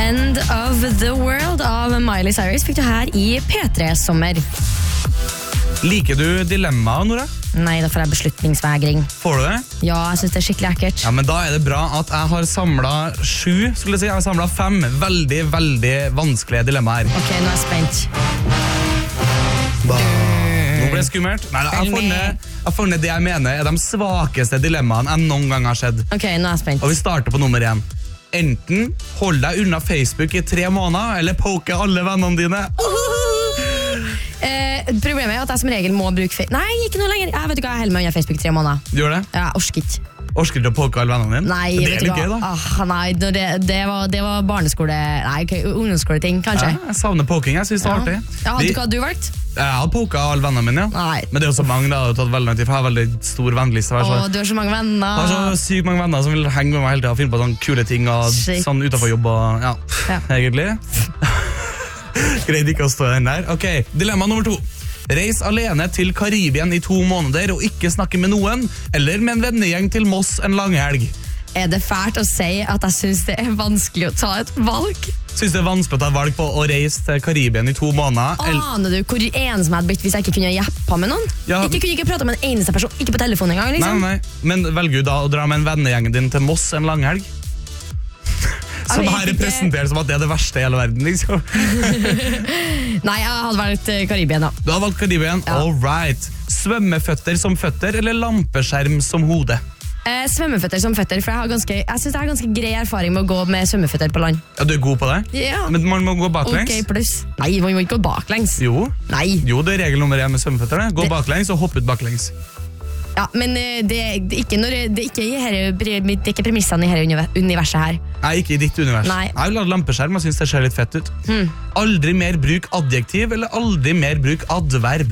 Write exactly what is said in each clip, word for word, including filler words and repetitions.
End of the World av Miley Cyrus fikk du her i P tre Sommer. Liker du dilemma, Nora? Nei, da får jeg beslutningsvegring. Får du det? Ja, jeg synes det er skikkelig ekkelt. Ja, men da er det bra at jeg har samlet sju, skulle jeg si. Jeg har samlet fem veldig, veldig vanskelige dilemmaer. Ok, nå er jeg spent. Nå ble det skummelt. Nei, jeg har funnet, jeg har funnet det jeg mener er de svakeste dilemmaene jeg noen gang har sett. Ok, nå er jeg spent. Og vi starter på nummer én. Enten hold deg unna Facebook i tre måneder, eller poke alle vennene dine. Eh, problemet er at jeg som regel må bruke Facebook. Nei, ikke noe lenger. Jeg vet ikke hva jeg holder meg unna Facebook i tre måneder. Du gjør det? Ja, jeg orsker ikke. Orsker du å poke alle vennene dine? Nei, det vet er du litt hva? gøy, da. Ah, nei, det, det, var, det var barneskole. Nei, okay, ungdomsskoleting, kanskje. Ja, jeg savner poking, jeg synes det var Ja. artig. Ja, hadde Vi- du hva du valgt? Jeg har poket alle vennene mine, ja. Nei. Men det er jo så mange, det har jo tatt veldig lang tid, for jeg har veldig stor vennliste. Jeg Åh, har så, du har så mange venner. jeg har så sykt mange venner som vil henge med meg hele tiden og finne på sånne kule ting og Shit. sånn utenfor jobb og ja, Ja. egentlig. Greide ikke å stå i den der. Ok, dilemma nummer to. Reis alene til Karibien i to måneder og ikke snakke med noen, eller med en vennegjeng til Moss en lang helg. Er det fælt å si at jeg synes det er vanskelig å ta et valg? Synes det er vanskelig å ta valg på å reise til Karibien i to måneder. eller- Aner du hvor ensom jeg hadde blitt hvis jeg ikke kunne jappa med noen? Ja. Ikke kunne ikke prate med en eneste person, ikke på telefon engang, Nei, liksom. nei, men velger du da å dra med en vennegjengen din til Moss en lang helg? Som Jeg vet her er ikke. presentert som at det er det verste i hele verden, liksom. Nei, jeg hadde valgt eh, Karibien da. Du har valgt Karibien, Ja. all right. Svømmeføtter som føtter, eller lampeskjerm som hode? Eh, svømmeføtter som føtter, for jeg, har ganske, jeg synes jeg har ganske grei erfaring med å gå med svømmeføtter på land. Ja, du er god på det? Ja. Men man må gå baklengs? Ok, pluss. Nei, man må ikke gå baklengs. Jo. Nei. Jo, det er regel nummer én med svømmeføtter. det. Gå Det- baklengs og hopp ut baklengs. Ja, men eh, det, det, er ikke når, det, er ikke i herre, det er ikke premissene i dette universet her. Nei, ikke i ditt univers. Nei. Jeg vil ha lampeskjerm, jeg synes det ser litt fett ut. Hmm. Aldri mer bruk adjektiv, eller aldri mer bruk adverb?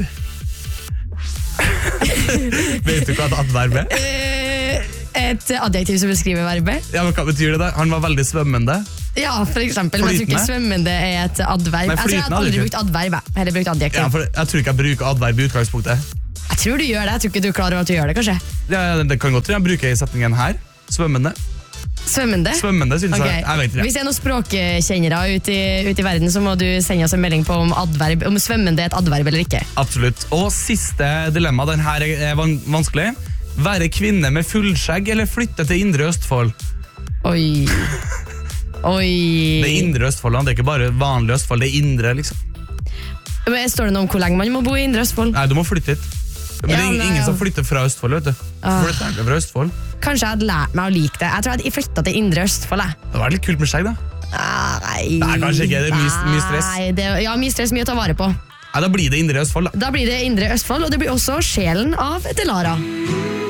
Vet du hva et adverb er? Eh, et adjektiv som beskriver verbet. Ja, men hva betyr det da? Han var veldig svømmende. Ja, for eksempel. Men jeg tror ikke Flytende? svømmende er et adverb. Nei, Jeg tror jeg flytende har aldri adjektiv. brukt adverb. Jeg har heller brukt adjektiv. Ja, for jeg tror ikke jeg bruker adverb i utgangspunktet. Jeg tror du gjør det. Jeg tror ikke du er klar over at du gjør det, kanskje. Ja, det kan godt være jeg bruker i setningen her. Svømmende. Svømmende? Svømmende, synes Ok. jeg. Jeg vet ikke. Hvis det er noen språkkjennere ute i, ute i verden, så må du sende oss en melding på om, adverb, om svømmende er et adverb eller ikke. Absolutt. Og siste dilemma, den her er van- vanskelig. Være kvinne med fullskjegg eller flytte til Indre Østfold? Oi. Oi. Det er Indre Østfold, det er ikke bare vanlig Østfold, det er Indre, liksom. Men står det noe om hvor lenge man må bo i Indre Østfold? Nei, du må flytte hit. Men det Ja, er ingen, nei, ingen ja. som flytter fra Østfold, vet du. Ah. Flytter egentlig fra Østfold. Kanskje jeg hadde lært meg å like det. Jeg tror jeg hadde flyttet til Indre Østfold. Jeg. Det var litt kult med skjegg, da. Nei. Nei, kanskje ikke. Det er mye, mye stress. Nei, det, ja, mye stress, mye å ta vare på. Nei, da blir det Indre Østfold, da. Da blir det Indre Østfold, og det blir også sjelen av Delara.